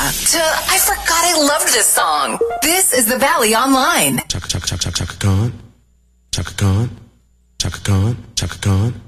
to I forgot I loved this song. This is the Valley Online. Chaka Khan. Chaka Khan. Chaka Khan. Chaka Khan.